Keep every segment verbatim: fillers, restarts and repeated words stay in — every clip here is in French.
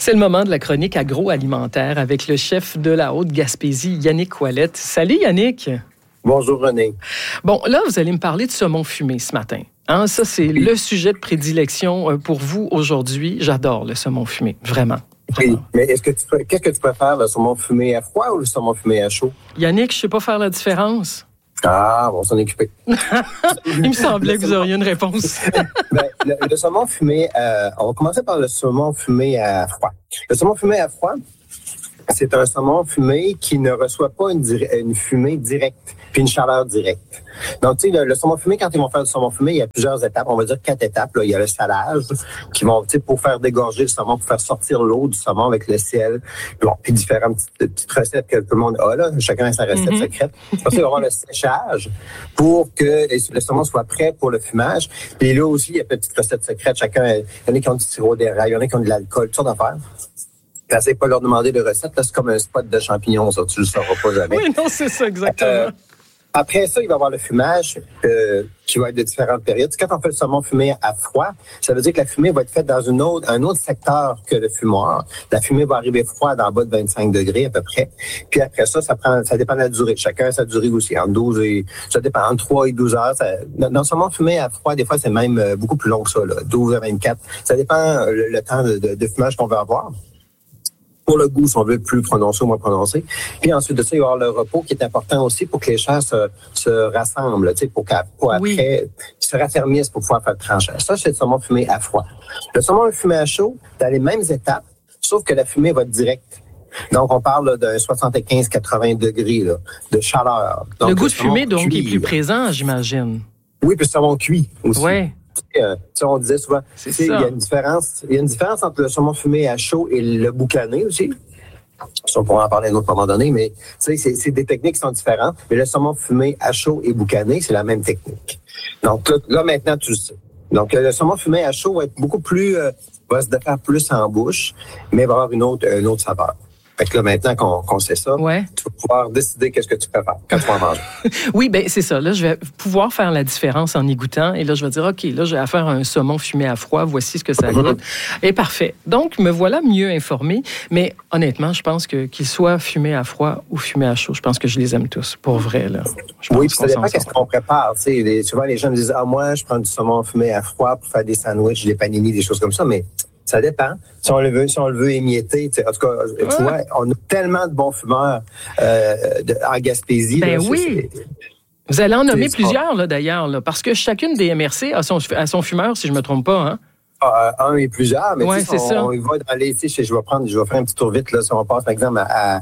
C'est le moment de la chronique agroalimentaire avec le chef de la Haute-Gaspésie, Yannick Ouellette. Salut Yannick! Bonjour René. Bon, là, vous allez me parler de saumon fumé ce matin. Hein, ça, c'est oui. le sujet de prédilection pour vous aujourd'hui. J'adore le saumon fumé, vraiment. vraiment. Oui, mais est-ce que tu, qu'est-ce que tu préfères, le saumon fumé à froid ou le saumon fumé à chaud? Yannick, je ne sais pas faire la différence. Ah, on s'en est occupé. Il me semblait que vous auriez une réponse. ben, le, le saumon fumé, euh, on va commencer par le saumon fumé à froid. Le saumon fumé à froid, c'est un saumon fumé qui ne reçoit pas une, une fumée directe, puis une chaleur directe. Donc, tu sais, le, le saumon fumé, quand ils vont faire du saumon fumé, il y a plusieurs étapes. On va dire quatre étapes. Là. Il y a le salage, qui vont, tu sais, pour faire dégorger le saumon, pour faire sortir l'eau du saumon avec le ciel. Bon, puis différentes petites, petites recettes que tout le monde a, là. Chacun a sa recette mm-hmm. secrète. Ensuite, il va y avoir le séchage pour que le saumon soit prêt pour le fumage. Puis là aussi, il y a des petites recettes secrètes. Chacun, il y en a qui ont du sirop d'érable, il y en a qui ont de l'alcool, toutes sortes d'affaires. T'essayes pas de leur demander de recettes, là, c'est comme un spot de champignons, ça, tu le sauras pas jamais. Oui, non, c'est ça, exactement. Euh, après ça, il va y avoir le fumage euh, qui va être de différentes périodes. Quand on fait le saumon fumé à froid, ça veut dire que la fumée va être faite dans une autre, un autre secteur que le fumoir. La fumée va arriver froide en bas de vingt-cinq degrés à peu près. Puis après ça, ça prend, ça dépend de la durée. Chacun a sa durée aussi, entre douze et, ça dépend, entre trois et douze heures. Ça, dans le saumon fumé à froid, des fois, c'est même beaucoup plus long que ça, là, douze à vingt-quatre. Ça dépend le, le temps de, de, de fumage qu'on veut avoir. Pour le goût, si on veut plus prononcé ou moins prononcé. Puis ensuite de ça, il va y avoir le repos qui est important aussi pour que les chairs se, se rassemblent, tu sais, pour qu'après, oui. se raffermissent pour pouvoir faire le tranchage. Ça, c'est le saumon fumé à froid. Le saumon fumé à chaud, dans les mêmes étapes, sauf que la fumée va être directe. Donc, on parle là, d'un soixante-quinze à quatre-vingts degrés là, de chaleur. Donc, le goût de fumée, donc, cuit, est plus présent, j'imagine. Oui, puis le saumon cuit aussi. Oui. Euh, on disait souvent, il y a une différence, il y a une différence entre le saumon fumé à chaud et le boucané aussi. On pourra en parler à un autre moment donné, mais c'est, c'est des techniques qui sont différentes. Mais le saumon fumé à chaud et boucané, c'est la même technique. Donc là, là maintenant, tu le sais. Donc le saumon fumé à chaud va être beaucoup plus, euh, va se défaire plus en bouche, mais va avoir une autre, une autre saveur. Fait que là, maintenant qu'on, qu'on sait ça, ouais. tu vas pouvoir décider qu'est-ce que tu préfères quand tu vas en manger. Oui, bien, c'est ça. Là, je vais pouvoir faire la différence en y goûtant. Et là, je vais dire, OK, là, j'ai affaire à un saumon fumé à froid. Voici ce que ça goûte. Et parfait. Donc, me voilà mieux informé. Mais honnêtement, je pense que qu'il soit fumé à froid ou fumé à chaud, je pense que je les aime tous, pour vrai. Là. Oui, puis ça dépend qu'est-ce qu'on prépare. Tu sais, les, souvent, les gens me disent, ah, moi, je prends du saumon fumé à froid pour faire des sandwichs, des panini, des choses comme ça, mais... Ça dépend. Si on le veut, si on le veut émietter, en tout cas, ouais. tu vois, on a tellement de bons fumeurs euh, de, en Gaspésie. Ben là, oui. C'est, vous allez en nommer plusieurs, là, d'ailleurs, là, parce que chacune des M R C a son, a son fumeur, si je ne me trompe pas. Hein? Ah, un et plusieurs, mais ouais, tu sais, on, on y va dans les, tu sais, je vais prendre, je vais faire un petit tour vite, là, si on passe, par exemple, à,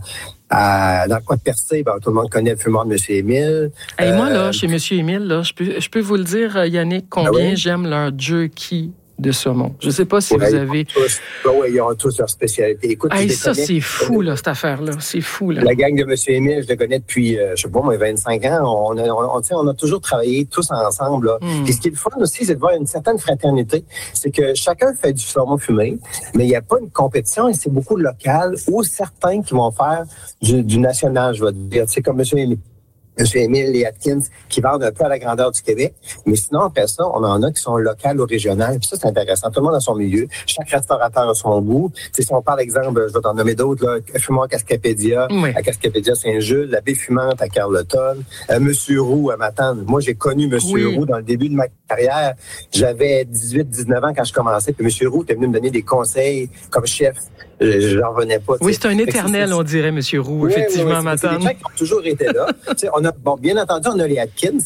à dans le coin de Percé, ben, tout le monde connaît le fumeur de M. Émile. Et euh, moi, là, chez M. Émile, là, je peux, je peux vous le dire, Yannick, combien ah oui? j'aime leur jerky de saumon. Je ne sais pas si ouais, vous avez... Tous, oui, ils ont tous leur spécialité. Écoute, hey, ça, c'est fou, là, cette affaire-là. C'est fou, là. La gang de M. Émile, je le connais depuis, euh, je sais pas, moi, vingt-cinq ans. On a, on, on a toujours travaillé tous ensemble, là. Mm. Et ce qui est le fun aussi, c'est de voir une certaine fraternité. C'est que chacun fait du saumon fumé, mais il n'y a pas une compétition et c'est beaucoup local ou certains qui vont faire du, du national, je vais te dire. C'est comme M. Émile. M. Émile et Atkins, qui vendent un peu à la grandeur du Québec. Mais sinon, après ça, on en a qui sont locales ou régionales. Puis ça, c'est intéressant. Tout le monde a son milieu. Chaque restaurateur a son goût. Tu sais, si on parle, exemple, je vais t'en nommer d'autres, là, Fumoir Cascapédia, oui. à Cascapédia Saint-Jules, la Baie Fumante à Carleton, euh, Monsieur Roux à Matane. Moi, j'ai connu Monsieur oui. Roux dans le début de ma carrière. J'avais dix-huit dix-neuf ans quand je commençais. Puis Monsieur Roux était venu me donner des conseils comme chef. Je n'en revenais pas. Oui, c'est un éternel, on dirait, M. Roux, oui, effectivement, oui, oui, Matane. C'est des gens qui ont toujours été là. on a, bon, bien entendu, on a les Atkins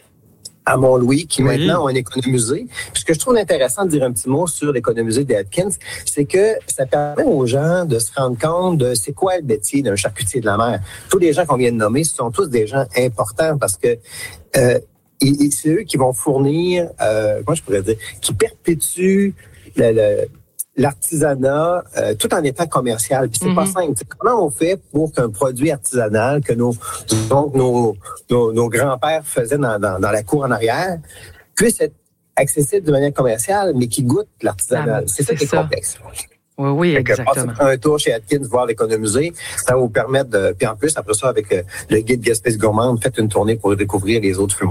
à Mont-Louis qui, oui. maintenant, ont économisé. Puis ce que je trouve intéressant de dire un petit mot sur l'économisé des Atkins, c'est que ça permet aux gens de se rendre compte de c'est quoi le métier d'un charcutier de la mer. Tous les gens qu'on vient de nommer, ce sont tous des gens importants parce que euh, et, et c'est eux qui vont fournir, euh, comment je pourrais dire, qui perpétuent le... le l'artisanat, euh, tout en étant commercial. Puis c'est mm-hmm. pas simple. T'sais, comment on fait pour qu'un produit artisanal que nos donc nos, nos, nos grands-pères faisaient dans, dans, dans la cour en arrière puisse être accessible de manière commerciale, mais qui goûte l'artisanal. Ah, c'est, c'est ça qui est ça. complexe. Oui, oui, exactement. Passer un tour chez Atkins, voir l'économiser, ça va vous permettre de... Puis en plus, après ça, avec le guide Gaspésie Gourmande, faites une tournée pour découvrir les autres fumoirs.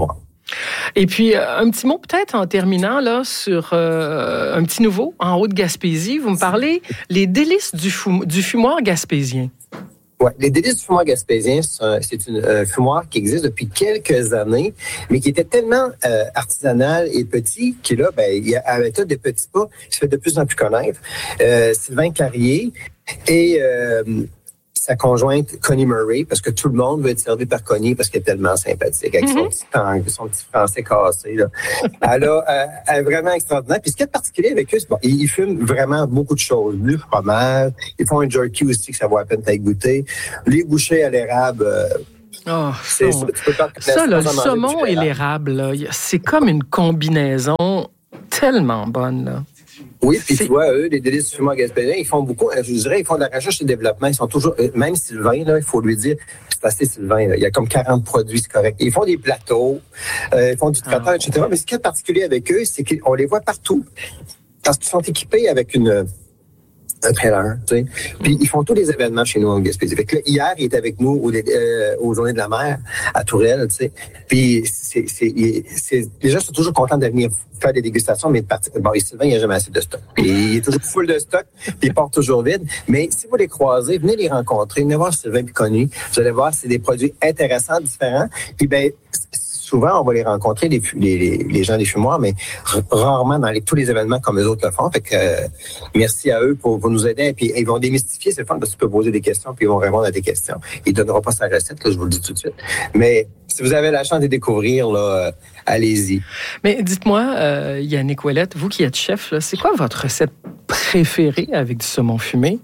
Et puis, un petit mot peut-être en terminant là sur euh, un petit nouveau en Haute-Gaspésie. Vous me parlez les délices du, fum- du fumoir gaspésien. Oui, les délices du fumoir gaspésien, c'est un euh, fumoir qui existe depuis quelques années, mais qui était tellement euh, artisanal et petit que là, ben, il y a, à la méthode des petits pas, il se fait de plus en plus connaître. Euh, Sylvain Carrier et euh, sa conjointe Connie Murray, parce que tout le monde veut être servi par Connie parce qu'elle est tellement sympathique, avec son, petit, tang, son petit français cassé. Là. Elle, a, elle, elle est vraiment extraordinaire. Puis ce qui est particulier avec eux, c'est bon, ils, ils fument vraiment beaucoup de choses. Du fromage, ils font un jerky aussi que ça vaut à peine t'aille goûter. Les bouchées à l'érable... Euh, Oh, c'est, ça, tu peux pas ça là, le saumon et l'érable, là, c'est comme une combinaison tellement bonne, là. Oui, puis tu vois, eux, les délices du fumoir gaspésien, ils font beaucoup, je dirais, ils font de la recherche et développement. Ils sont toujours, même Sylvain, là, il faut lui dire, c'est assez Sylvain, là, il y a comme quarante produits, c'est correct. Ils font des plateaux, euh, ils font du traiteur, ah. et cetera. Mais ce qui est particulier avec eux, c'est qu'on les voit partout. Parce qu'ils sont équipés avec une... un trailer, tu sais. Puis ils font tous les événements chez nous en Gaspésie. Fait que là, hier, il était avec nous aux, euh, aux Journées de la mer à Tourelle, tu sais. Puis c'est, c'est, c'est, les gens sont toujours contents de venir faire des dégustations, mais de partir. Bon, et Sylvain, il n'y a jamais assez de stock. Et il est toujours full de stock, puis il part toujours vide. Mais si vous les croisez, venez les rencontrer, venez voir Sylvain puis Connie. Vous allez voir, c'est des produits intéressants, différents. Puis ben, souvent, on va les rencontrer, les, les, les gens des fumoirs, mais rarement dans les, tous les événements comme eux autres le font. Fait que euh, merci à eux pour, pour nous aider. Et puis, ils vont démystifier, c'est le fun, parce que tu peux poser des questions, puis ils vont répondre à tes questions. Ils ne donneront pas sa recette, là, je vous le dis tout de suite. Mais si vous avez la chance de découvrir, là, euh, allez-y. Mais dites-moi, euh, Yannick Ouellette, vous qui êtes chef, là, c'est quoi votre recette préférée avec du saumon fumé?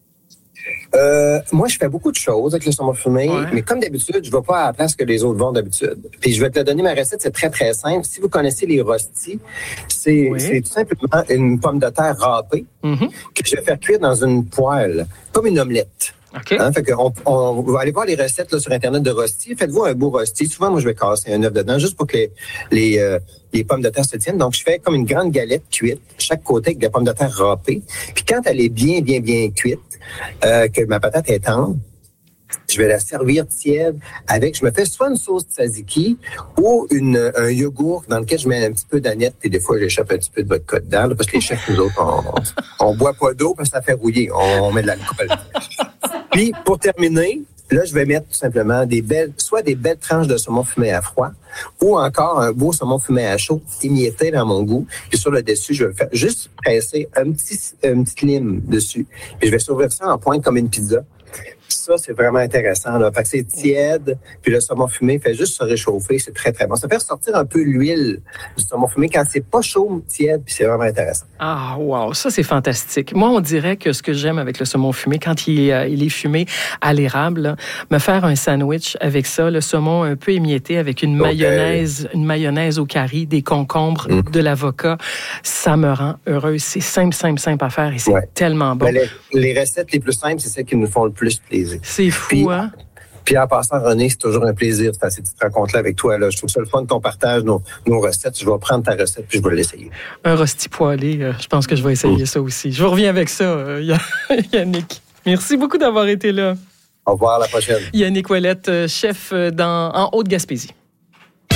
Euh, moi, je fais beaucoup de choses avec le saumon fumé, ouais. mais comme d'habitude, je ne vais pas à la place que les autres vont d'habitude. Puis je vais te donner ma recette, c'est très, très simple. Si vous connaissez les rostis, c'est, oui. c'est tout simplement une pomme de terre râpée mm-hmm. que je vais faire cuire dans une poêle, comme une omelette. Okay. Hein, fait que on, on va aller voir les recettes là, sur Internet de rosti. Faites-vous un beau rosti. Souvent, moi, je vais casser un œuf dedans juste pour que les, les, euh, les pommes de terre se tiennent. Donc, je fais comme une grande galette cuite, chaque côté avec des pommes de terre râpées. Puis quand elle est bien, bien, bien cuite, euh, que ma patate est tendre, je vais la servir tiède avec, je me fais soit une sauce tzatziki ou une, un yogourt dans lequel je mets un petit peu d'aneth et des fois j'échappe un petit peu de vodka dedans là, parce que les chefs, nous autres, on, on boit pas d'eau parce que ça fait rouiller, on, on met de l'alcool. Puis, pour terminer, là, je vais mettre tout simplement des belles, soit des belles tranches de saumon fumé à froid ou encore un beau saumon fumé à chaud émietté dans mon goût. Puis sur le dessus, je vais faire juste presser un petit, une petite lime dessus. Puis je vais servir ça en pointe comme une pizza. Ça, c'est vraiment intéressant, là. Fait que c'est tiède, puis le saumon fumé fait juste se réchauffer, c'est très, très bon. Ça fait ressortir un peu l'huile du saumon fumé quand c'est pas chaud, tiède, puis c'est vraiment intéressant. Ah, wow, ça, c'est fantastique. Moi, on dirait que ce que j'aime avec le saumon fumé, quand il est, il est fumé à l'érable, là, me faire un sandwich avec ça, le saumon un peu émietté avec une okay. mayonnaise, une mayonnaise au curry, des concombres, mm. de l'avocat, ça me rend heureuse. C'est simple, simple, simple à faire et c'est ouais. tellement bon. Ben, les, les recettes les plus simples, c'est celles qui nous font le plus plaisir. C'est fou, puis, hein? Puis en passant, René, c'est toujours un plaisir de faire ces petites rencontres-là avec toi. Là. Je trouve ça le fun qu'on partage nos, nos recettes. Je vais prendre ta recette puis je vais l'essayer. Un rosti poêlé, euh, je pense que je vais essayer mmh. ça aussi. Je vous reviens avec ça, euh, Yannick. Merci beaucoup d'avoir été là. Au revoir, à la prochaine. Yannick Ouellette, chef dans, en Haute-Gaspésie.